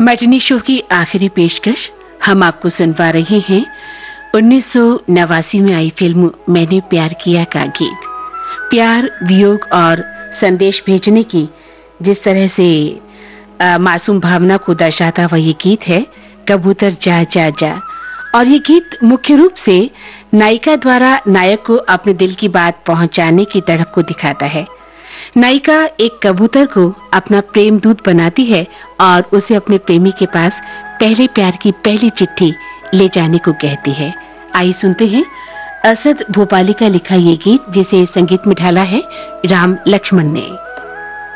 Matinee show की आखिरी पेशकश हम आपको सुनवा रहे हैं 1989 में आई फिल्म मैंने प्यार किया का गीत। प्यार, वियोग और संदेश भेजने की जिस तरह से मासूम भावना को दर्शाता हुआ ये गीत है कबूतर जा जा जा। और ये गीत मुख्य रूप से नायिका द्वारा नायक को अपने दिल की बात पहुंचाने की तड़प को दिखाता है। नायिका एक कबूतर को अपना प्रेम दूत बनाती है और उसे अपने प्रेमी के पास पहले प्यार की पहली चिट्ठी ले जाने को कहती है। आइए सुनते हैं असद भोपाली का लिखा ये गीत जिसे संगीत में ढाला है राम लक्ष्मण ने।